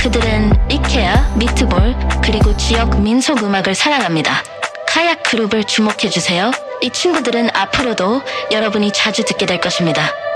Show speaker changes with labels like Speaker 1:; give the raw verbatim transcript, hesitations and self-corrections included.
Speaker 1: 그들은 이케아, 미트볼, 그리고 지역 민속 음악을 사랑합니다. 카약 그룹을 주목해주세요. 이 친구들은 앞으로도 여러분이 자주 듣게 될 것입니다.